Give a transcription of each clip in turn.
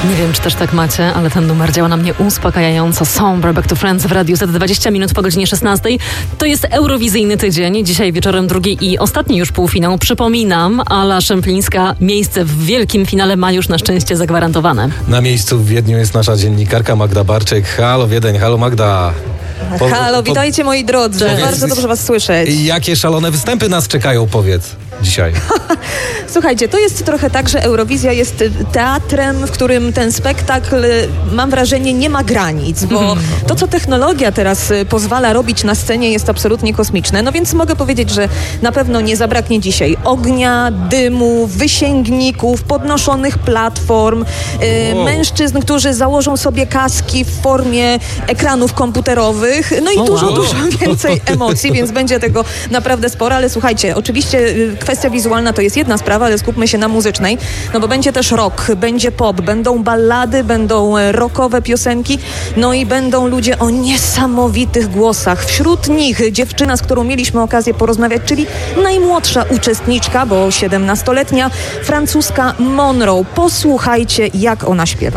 Nie wiem, czy też tak macie, ale ten numer działa na mnie uspokajająco. Sombre Back to Friends w Radiu Z 20 minut po godzinie 16. To jest eurowizyjny tydzień. Dzisiaj wieczorem drugi i ostatni już półfinał. Przypominam, Ala Szemplińska miejsce w wielkim finale ma już na szczęście zagwarantowane. Na miejscu w Wiedniu jest nasza dziennikarka Magda Barczyk. Halo Wiedeń, halo Magda. Halo, witajcie moi drodzy. Bardzo dobrze was słyszeć. Jakie szalone występy nas czekają, powiedz dzisiaj. Słuchajcie, to jest trochę tak, że Eurowizja jest teatrem, w którym ten spektakl, mam wrażenie, nie ma granic, bo to, co technologia teraz pozwala robić na scenie, jest absolutnie kosmiczne. No więc mogę powiedzieć, że na pewno nie zabraknie dzisiaj ognia, dymu, wysięgników, podnoszonych platform, mężczyzn, którzy założą sobie kaski w formie ekranów komputerowych, no i dużo więcej emocji, więc będzie tego naprawdę sporo, ale słuchajcie, oczywiście kwestia wizualna to jest jedna sprawa, ale skupmy się na muzycznej, no bo będzie też rock, będzie pop, będą ballady, będą rockowe piosenki, no i będą ludzie o niesamowitych głosach. Wśród nich dziewczyna, z którą mieliśmy okazję porozmawiać, czyli najmłodsza uczestniczka, bo 17-letnia, francuska Monroe. Posłuchajcie, jak ona śpiewa.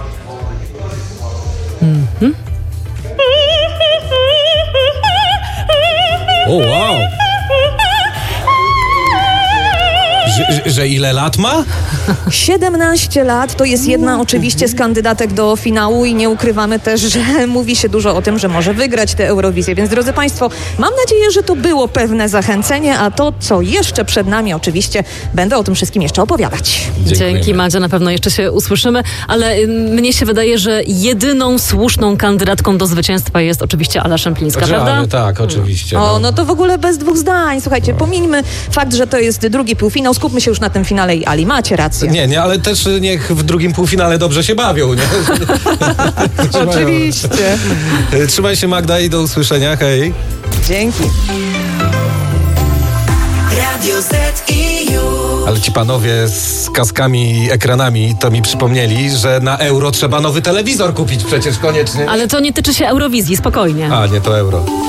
O, wow! Że ile lat ma? 17 lat, to jest jedna oczywiście z kandydatek do finału i nie ukrywamy też, że mówi się dużo o tym, że może wygrać tę Eurowizję. Więc drodzy Państwo, mam nadzieję, że to było pewne zachęcenie, a to, co jeszcze przed nami, oczywiście będę o tym wszystkim jeszcze opowiadać. Dzięki Madzia, na pewno jeszcze się usłyszymy, ale mnie się wydaje, że jedyną słuszną kandydatką do zwycięstwa jest oczywiście Ala Szemplińska, prawda? Tak, oczywiście. O, no to w ogóle bez dwóch zdań. Słuchajcie, pomijmy fakt, że to jest drugi półfinał, skupmy się już na tym finale i Ali, macie rację. Nie, ale też niech w drugim półfinale dobrze się bawią, nie? Oczywiście. Trzymaj się, Magda, i do usłyszenia, hej. Dzięki. Radio Z i już. Ale ci panowie z kaskami i ekranami to mi przypomnieli, że na euro trzeba nowy telewizor kupić przecież koniecznie. Ale to nie tyczy się Eurowizji, spokojnie. A, nie, to euro.